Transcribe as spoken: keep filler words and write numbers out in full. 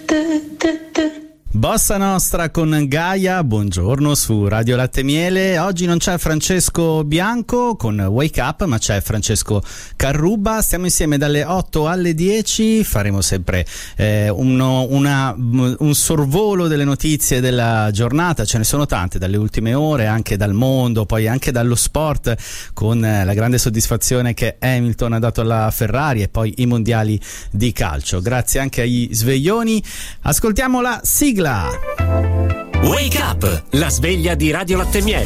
Bossa Nostra con Gaia, buongiorno su Radio Latte Miele. Oggi non c'è Francesco Bianco con Wake Up, ma c'è Francesco Carruba. Stiamo insieme dalle otto alle dieci, faremo sempre eh, uno, una, un sorvolo delle notizie della giornata, ce ne sono tante dalle ultime ore, anche dal mondo, poi anche dallo sport, con la grande soddisfazione che Hamilton ha dato alla Ferrari e poi i mondiali di calcio. Grazie anche agli sveglioni. Ascoltiamo la sigla. Wake Up, la sveglia di Radio Latte Miele.